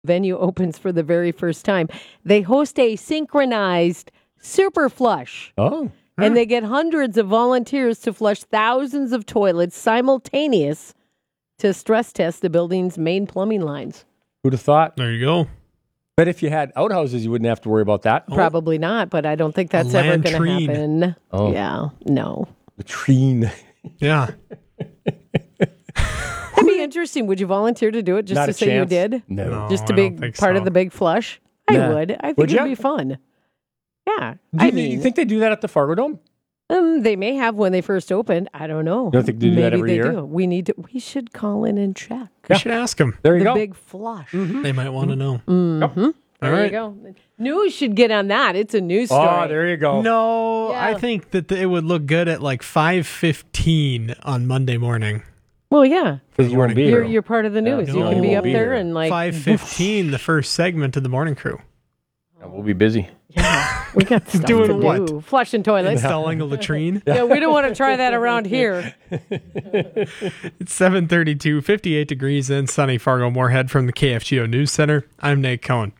venue opens for the very first time. They host a synchronized super flush. Oh. And they get hundreds of volunteers to flush thousands of toilets simultaneous to stress test the building's main plumbing lines. Who'd have thought? There you go. But if you had outhouses, you wouldn't have to worry about that. Probably not, but I don't think that's ever going to latrine. happen. Oh. Yeah, no. Latrine. Yeah. That'd be interesting. Would you volunteer to do it just Not to a say chance. you did? No. Just to I be don't think part so. of the big flush? I Nah. would. I think Would it'd ya? be fun. Yeah. You think they do that at the Fargo Dome? They may have when they first opened. I don't know. You don't think they do that Maybe every they year? do. We should call in and check. We should ask them. There you The go. big flush. They might want to know. There All right. you go. News should get on that. It's a news story. Oh, there you go. No, Yeah. I think that it would look good at like 5:15 on Monday morning. Well, yeah. Because you won't be here. You're part of the news. No, you can you be won't up be there here. and like 5:15, the first segment of the morning crew. We'll be busy. we got stuff Doing to what? do. Flushing toilets. Installing a latrine. Yeah, we don't want to try that around here. It's 7:32, 58 degrees in sunny Fargo-Moorhead from the KFGO News Center. I'm Nate Cohn.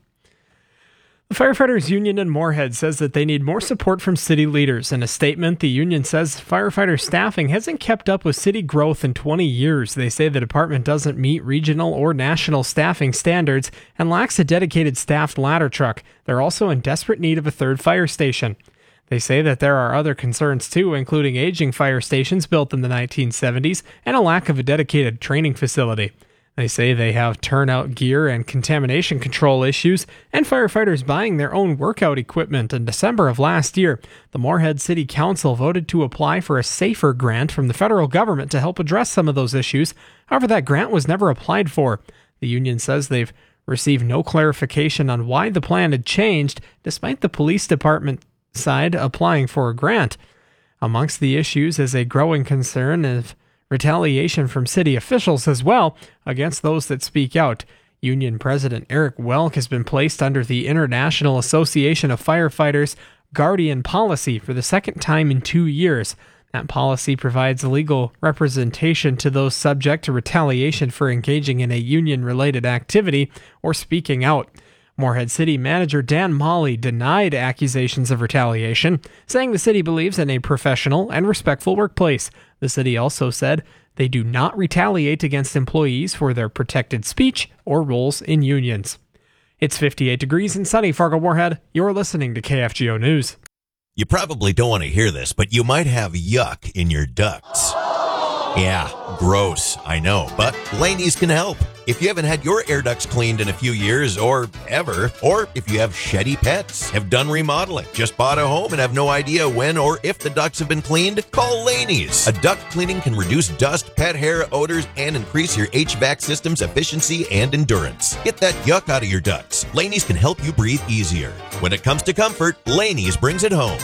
The Firefighters Union in Moorhead says that they need more support from city leaders. In a statement, the union says firefighter staffing hasn't kept up with city growth in 20 years. They say the department doesn't meet regional or national staffing standards and lacks a dedicated staffed ladder truck. They're also in desperate need of a third fire station. They say that there are other concerns too, including aging fire stations built in the 1970s and a lack of a dedicated training facility. They say they have turnout gear and contamination control issues, and firefighters buying their own workout equipment. In December of last year, the Moorhead City Council voted to apply for a SAFER grant from the federal government to help address some of those issues. However, that grant was never applied for. The union says they've received no clarification on why the plan had changed, despite the police department side applying for a grant. Amongst the issues is a growing concern of retaliation from city officials as well against those that speak out. Union President Eric Welk has been placed under the International Association of Firefighters Guardian Policy for the second time in 2 years. That policy provides legal representation to those subject to retaliation for engaging in a union-related activity or speaking out. Moorhead City Manager Dan Molly denied accusations of retaliation, saying the city believes in a professional and respectful workplace. The city also said they do not retaliate against employees for their protected speech or roles in unions. It's 58 degrees in sunny Fargo-Moorhead. You're listening to KFGO News. You probably don't want to hear this, but you might have yuck in your ducts. Yeah, gross, I know, but Laney's can help. If you haven't had your air ducts cleaned in a few years or ever, or if you have sheddy pets, have done remodeling, just bought a home and have no idea when or if the ducts have been cleaned, call Laney's. A duct cleaning can reduce dust, pet hair, odors, and increase your HVAC system's efficiency and endurance. Get that yuck out of your ducts. Laney's can help you breathe easier. When it comes to comfort, Laney's brings it home.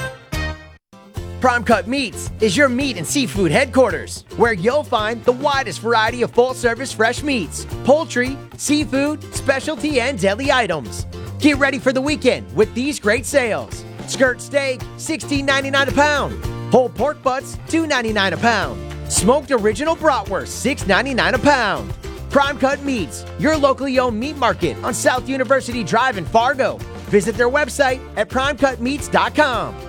Prime Cut Meats is your meat and seafood headquarters, where you'll find the widest variety of full-service fresh meats, poultry, seafood, specialty, and deli items. Get ready for the weekend with these great sales. Skirt steak, $16.99 a pound. Whole pork butts, $2.99 a pound. Smoked original bratwurst, $6.99 a pound. Prime Cut Meats, your locally owned meat market on South University Drive in Fargo. Visit their website at primecutmeats.com.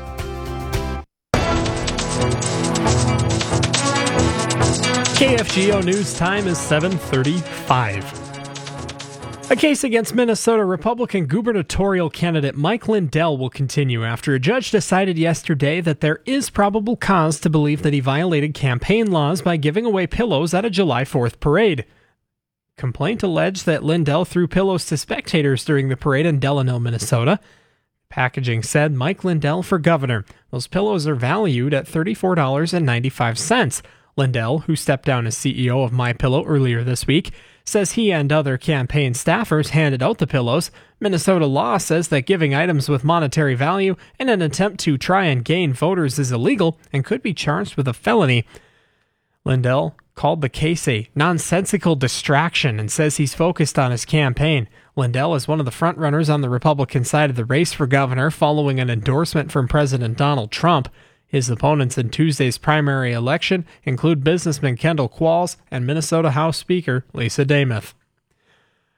KFGO News time is 7:35. A case against Minnesota Republican gubernatorial candidate Mike Lindell will continue after a judge decided yesterday that there is probable cause to believe that he violated campaign laws by giving away pillows at a July 4th parade. Complaint alleged that Lindell threw pillows to spectators during the parade in Delano, Minnesota. Packaging said Mike Lindell for governor. Those pillows are valued at $34.95. Lindell, who stepped down as CEO of MyPillow earlier this week, says he and other campaign staffers handed out the pillows. Minnesota law says that giving items with monetary value in an attempt to try and gain voters is illegal and could be charged with a felony. Lindell called the case a nonsensical distraction and says he's focused on his campaign. Lindell is one of the frontrunners on the Republican side of the race for governor following an endorsement from President Donald Trump. His opponents in Tuesday's primary election include businessman Kendall Qualls and Minnesota House Speaker Lisa Demuth.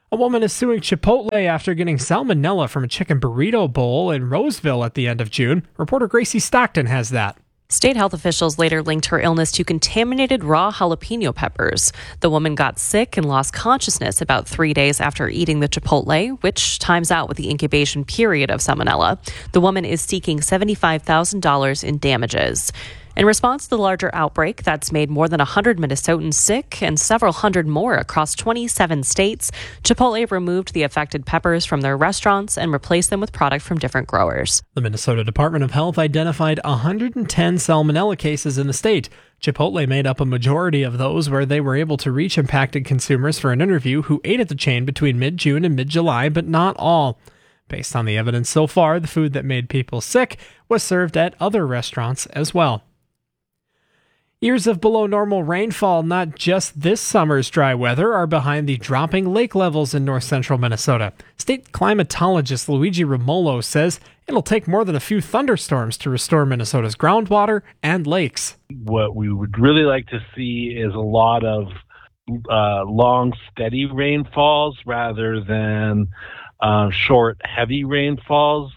A woman is suing Chipotle after getting salmonella from a chicken burrito bowl in Roseville at the end of June. Reporter Gracie Stockton has that. State health officials later linked her illness to contaminated raw jalapeno peppers. The woman got sick and lost consciousness about 3 days after eating the Chipotle, which times out with the incubation period of salmonella. The woman is seeking $75,000 in damages. In response to the larger outbreak that's made more than 100 Minnesotans sick and several hundred more across 27 states, Chipotle removed the affected peppers from their restaurants and replaced them with product from different growers. The Minnesota Department of Health identified 110 salmonella cases in the state. Chipotle made up a majority of those, where they were able to reach impacted consumers for an interview who ate at the chain between mid-June and mid-July, but not all. Based on the evidence so far, the food that made people sick was served at other restaurants as well. Years of below normal rainfall, not just this summer's dry weather, are behind the dropping lake levels in north central Minnesota. State climatologist Luigi Romolo says it'll take more than a few thunderstorms to restore Minnesota's groundwater and lakes. What we would really like to see is a lot of long, steady rainfalls rather than short, heavy rainfalls.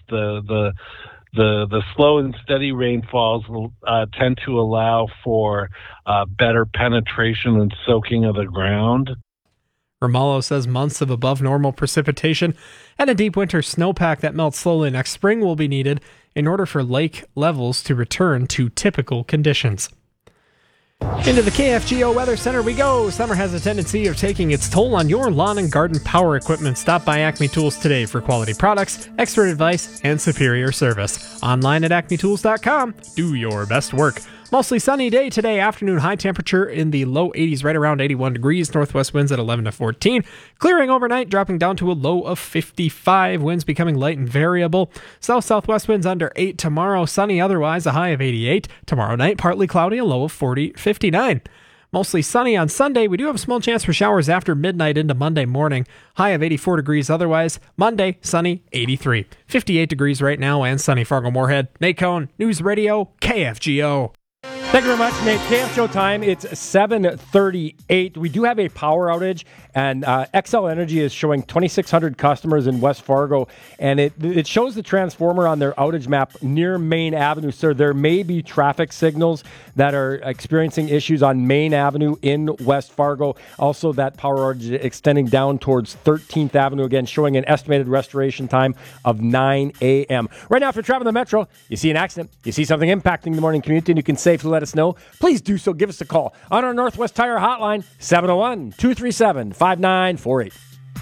The slow and steady rainfalls will tend to allow for better penetration and soaking of the ground. Romolo says months of above normal precipitation and a deep winter snowpack that melts slowly next spring will be needed in order for lake levels to return to typical conditions. Into the KFGO Weather Center we go. Summer has a tendency of taking its toll on your lawn and garden power equipment. Stop by Acme Tools today for quality products, expert advice, and superior service. Online at acmetools.com. Do your best work. Mostly sunny day today. Afternoon high temperature in the low 80s, right around 81 degrees. Northwest winds at 11 to 14. Clearing overnight, dropping down to a low of 55. Winds becoming light and variable. South-southwest winds under 8 tomorrow. Sunny otherwise, a high of 88. Tomorrow night, partly cloudy, a low of 59. Mostly sunny on Sunday. We do have a small chance for showers after midnight into Monday morning. High of 84 degrees otherwise. Monday, sunny, 83. 58 degrees right now and sunny. Fargo-Moorhead. Nate Cohn, News Radio, KFGO. Thank you very much, Nate. KFGO time, it's 7:38. We do have a power outage, and Xcel Energy is showing 2,600 customers in West Fargo, and it shows the transformer on their outage map near Main Avenue. Sir, there may be traffic signals that are experiencing issues on Main Avenue in West Fargo. Also, that power outage extending down towards 13th Avenue, again, showing an estimated restoration time of 9 a.m. Right now, if you're traveling the Metro, you see an accident, you see something impacting the morning commute, and you can safely let us know, please do so. Give us a call on our Northwest Tire hotline, 701-237-5948.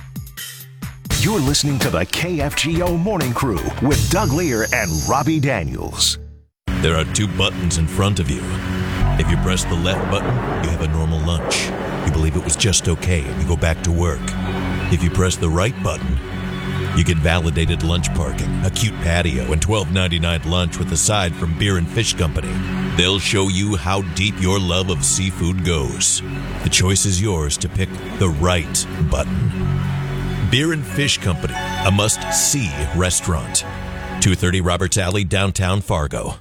You're listening to the KFGO Morning Crew with Doug Lear and Robbie Daniels. There are two buttons in front of you. If you press the left button, you have a normal lunch. You believe it was just okay and you go back to work. If you press the right button, you get validated lunch parking, a cute patio, and $12.99 lunch with a side from Beer and Fish Company. They'll show you how deep your love of seafood goes. The choice is yours to pick the right button. Beer and Fish Company, a must-see restaurant. 230 Roberts Alley, downtown Fargo.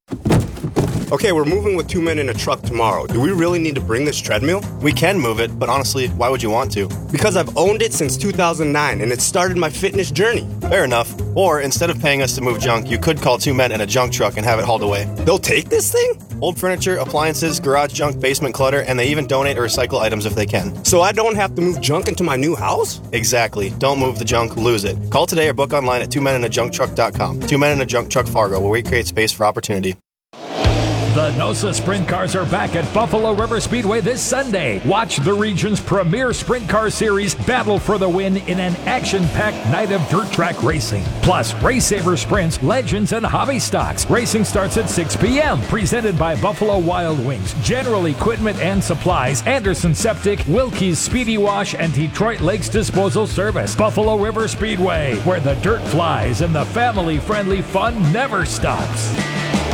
Okay, we're moving with 2 men in a truck tomorrow. Do we really need to bring this treadmill? We can move it, but honestly, why would you want to? Because I've owned it since 2009, and it started my fitness journey. Fair enough. Or, instead of paying us to move junk, you could call 2 men in a junk truck and have it hauled away. They'll take this thing? Old furniture, appliances, garage junk, basement clutter, and they even donate or recycle items if they can. So I don't have to move junk into my new house? Exactly. Don't move the junk, lose it. Call today or book online at 2meninajuncktruck.com. 2 Men in a Junk Truck Fargo, where we create space for opportunity. The NOSA Sprint Cars are back at Buffalo River Speedway this Sunday. Watch the region's premier sprint car series battle for the win in an action-packed night of dirt track racing. Plus, Race Saver Sprints, Legends, and Hobby Stocks. Racing starts at 6 p.m. Presented by Buffalo Wild Wings, General Equipment and Supplies, Anderson Septic, Wilkie's Speedy Wash, and Detroit Lakes Disposal Service. Buffalo River Speedway, where the dirt flies and the family-friendly fun never stops.